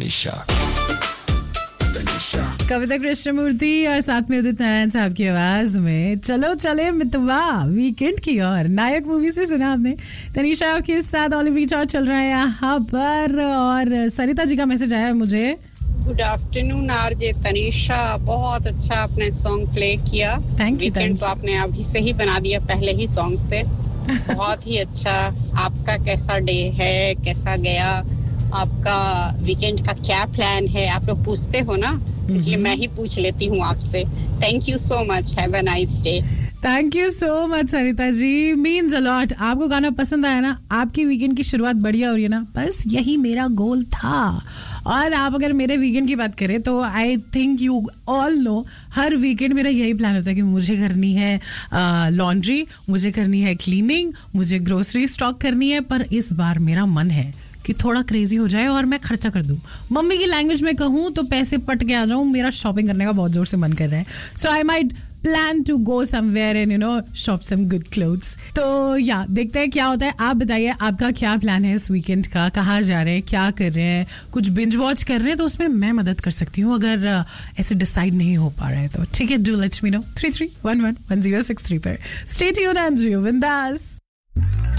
तनिषा कविता कृष्णमूर्ति और साथ में उदित नारायण साहब की आवाज में चलो चले मितवा वीकेंड की ओर नायक मूवी से सुना आपने. तनिषा के साथ ऑलिव रीच आउट चल रहा है यहाँ पर और सरिता जी का मैसेज आया है मुझे. गुड आफ्टरनून आरजे तनिषा, बहुत अच्छा आपने सॉन्ग प्ले किया. Thank you. तो आपने अभी से ही बना दिया पहले ही सॉन्ग से. बहुत ही अच्छा. आपका कैसा डे है, कैसा गया, आपका वीकेंड का क्या प्लान है? आप लोग पूछते हो ना, इसलिए मैं ही पूछ लेती हूँ आपसे. Thank you so much. Have a nice day. Thank you so much Sarita ji, means a lot. आपको गाना पसंद आया ना, आपकी वीकेंड की शुरुआत बढ़िया हो रही है ना, बस यही मेरा गोल था. और आप अगर मेरे वीकेंड की बात करें तो I think you all know her weekend मेरा यही प्लान होता है कि मुझे करनी है लॉन्ड्री, मुझे करनी है क्लीनिंग, मुझे ग्रोसरी स्टॉक करनी है. पर इस बार मेरा मन है कि थोड़ा क्रेजी हो जाए और मैं खर्चा कर दूं. मम्मी की लैंग्वेज में कहूं तो पैसे पट के आ जाऊं. मेरा शॉपिंग करने का बहुत जोर से मन कर रहा है. सो I might plan to go somewhere and shop some good clothes. तो या देखते हैं क्या होता है. आप बताइए आपका क्या प्लान है इस वीकेंड का, कहाँ जा रहे हैं, क्या कर रहे हैं, कुछ बिंज वॉच कर रहे हैं तो उसमें मैं मदद कर सकती हूँ अगर ऐसे डिसाइड नहीं हो पा रहा है तो. ठीक है, डू लेट मी नो 33111063 पर. स्टे ट्यून्ड एंड जियो बिंदास.